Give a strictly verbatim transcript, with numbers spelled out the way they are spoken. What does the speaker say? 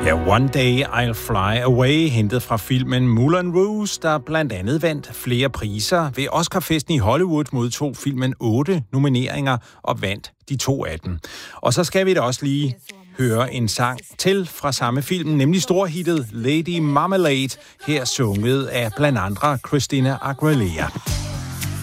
Ja, One Day I'll Fly Away, hentet fra filmen Moulin Rouge, der blandt andet vandt flere priser. Ved Oscarfesten i Hollywood modtog filmen otte nomineringer og vandt de to af dem. Og så skal vi da også lige høre en sang til fra samme film, nemlig storhittet Lady Marmalade, her sunget af blandt andre Christina Aguilera.